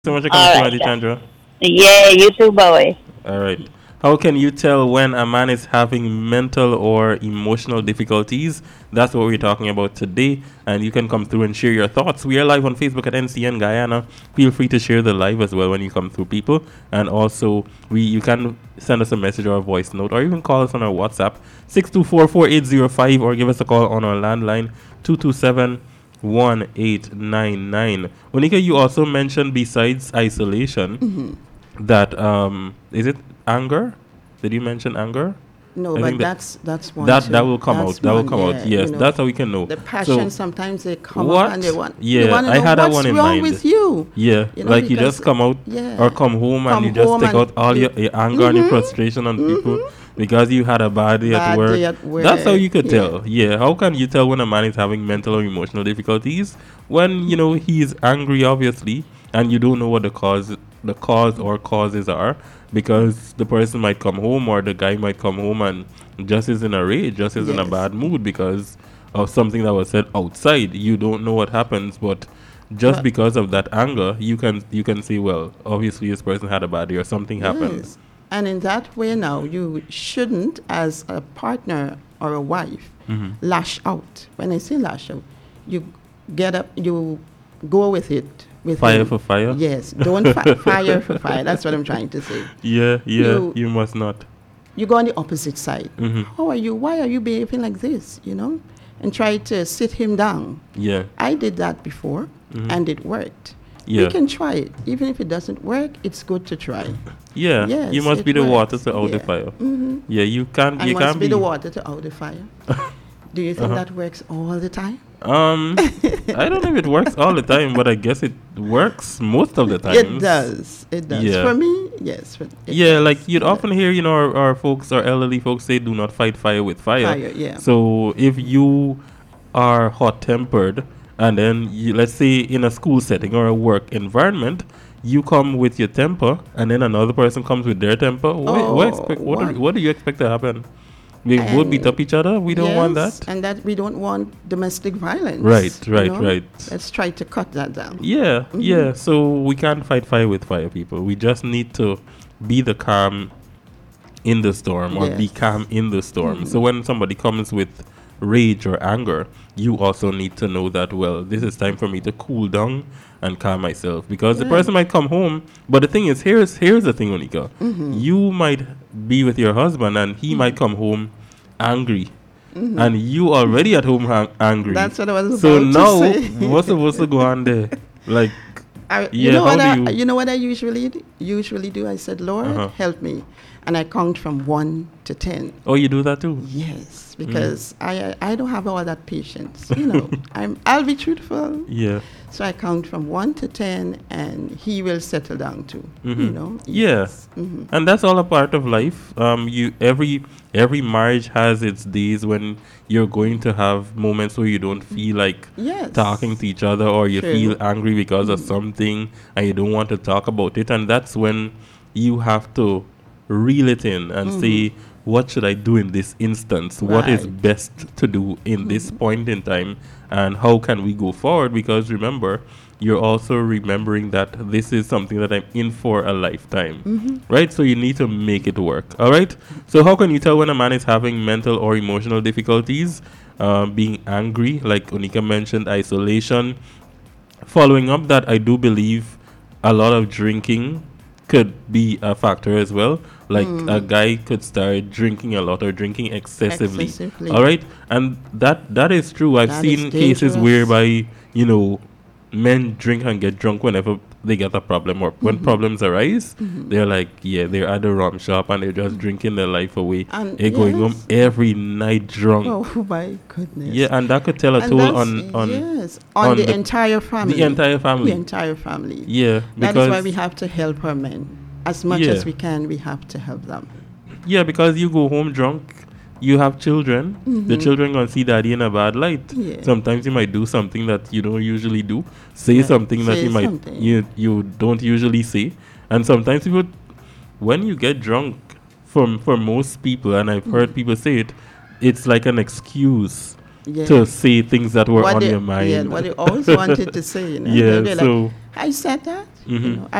So much for coming All through, right. Auntie Chandra. Yeah, you too, boy. All right. How can you tell when a man is having mental or emotional difficulties? That's what we're talking about today. And you can come through and share your thoughts. We are live on Facebook at NCN Guyana. Feel free to share the live as well when you come through, people. And also, you can send us a message or a voice note or even call us on our WhatsApp 624-4805 or give us a call on our landline 227-1899. Monica, you also mentioned besides isolation Hmm. that is it anger? Did you mention anger? No, I but think that that's one that too. will come out. That's That will one, come out. yeah. Yes, that's how we can know. The So passion sometimes they come up and they what? want you Yeah, want to I know had that what's one in wrong mind. with you. Yeah, like you Because just come out yeah, or come home and come you just home take and out all you your anger and your mm-hmm, frustration on people mm-hmm, because you had a bad day at bad work. day at That's how work. you could Yeah. tell. Yeah, how can you tell when a man is having mental or emotional difficulties when he's angry, obviously, and you don't know what the cause or causes are because the person might come home or the guy might come home and just is in a rage, just is in a Yes. bad mood because of something that was said outside. You don't know what happens, but just But because of that anger, you can say, well, obviously this person had a bad day or something happened. yes. And in that way now you shouldn't as a partner or a wife Hmm. lash out. When I say lash out, you get up, you go with it with Fire him. for fire. Yes, don't fire for fire. That's what I'm trying to say. Yeah, yeah, You you must not. you go on the opposite side. Hmm. How are you? Why are you behaving like this? And try to sit him down. Yeah. I did that before, Hmm. and it worked. We Yeah. can try it, even if it doesn't work. It's good to try. Yeah, you Yes, must be it the water works. to out the Yeah. fire. Hmm. Yeah, you can't I you must can't be be the water to out the fire. Do you think uh-huh. that works all the time? um I don't know if it works all the time, but I guess it works most of the It times. does. It does. Yeah. For me, yes. It Yeah, like does. you'd It often does. hear, our folks, our elderly folks say, do not fight fire with fire. Fire, yeah. So if you are hot tempered and then let's say in a school setting or a work environment, you come with your temper and then another person comes with their temper, Oh, what do you expect to happen? We both beat and up each other? We don't want yes, that. and that we don't want domestic violence. Right, right, right. Let's try to cut that down. Yeah, Mhm. yeah. So we can't fight fire with fire, people. We just need to be the calm in the storm or be Yes. calm in the storm. Mhm. So when somebody comes with rage or anger, you also need to know that, well, this is time for me to cool down and calm myself because the Right. person might come home. But the thing is, here's the thing, Monica. Mhm. You might be with your husband and he might come home angry. And you already at home angry. That's what I was So about now, to say. what's supposed to go on there? Like, You yeah, know how what? do you? You know what I usually do. I said, Lord, Uh-huh. help me, and I count from 1 to 10. Oh, you do that too? Yes, because I don't have all that patience. I'll be truthful. Yeah. So I count from 1 to 10, and He will settle down too. Mhm. Yes. Yeah. And that's all a part of life. You every marriage has its days when you're going to have moments where you don't feel like Yes. talking to each other or you True. feel angry because of something and you don't want to talk about it, and that's when you have to reel it in and say, what should I do in this instance? What is Right. best to do in this point in time, and how can we go forward? Because remember, you're also remembering that this is something that I'm in for a lifetime, right? So you need to make it work. All right. So how can you tell when a man is having mental or emotional difficulties? Being angry, like Onika mentioned, isolation. Following up that, I do believe a lot of drinking could be a factor as well. Like a guy could start drinking a lot or drinking excessively. Excessively. All right, and that is true. I've That seen is cases dangerous. whereby men drink and get drunk whenever they get a problem or when problems arise. They're like, yeah, they're at the rum shop and they're just drinking their life away. And They're going home yes. every night drunk. Oh my goodness. Yeah, and that could tell a And toll that's, on yes, on on the the- entire family. the entire family. The entire family. Yeah, That because is why we have to help our men. As much Yeah. as we can, we have to help them. yeah, because you go home drunk, you have children. The children gonna see daddy in a bad light. Yeah. Sometimes you might do something that you don't usually do. Say Right. something that Say you might something. you don't usually say. And sometimes people, when you get drunk, for most people, and I've heard people say it, it's like an excuse Yeah. to say things that were What on they, your mind. Yeah, what they always wanted to say. Yeah, They're so I said that. You know,